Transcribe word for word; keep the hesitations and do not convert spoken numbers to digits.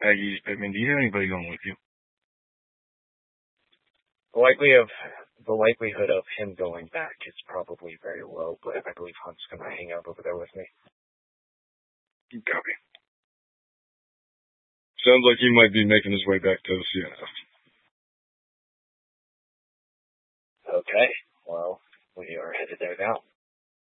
Aggie, I mean, do you have anybody going with you? The likely of the likelihood of him going back is probably very low, but I believe Hunt's going to hang out over there with me. Copy. Sounds like he might be making his way back to the C N F. Okay, well, we are headed there now.